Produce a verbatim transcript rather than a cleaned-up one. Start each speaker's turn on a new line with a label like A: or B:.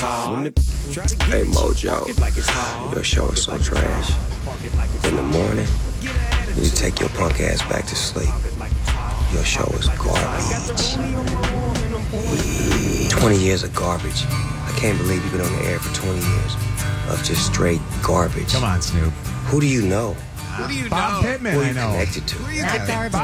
A: Hey Mojo, your show is so trash. In the morning, you take your punk ass back to sleep. Your show is garbage. twenty years of garbage. I can't believe you've been on the air for twenty years of just straight garbage.
B: Come on, Snoop.
A: Who do you know?
C: Who do you
B: Bob
C: know?
B: Pittman,
A: Who are
B: I
A: you
B: know.
A: connected to?
C: Who do you
B: Yeah,
C: connect-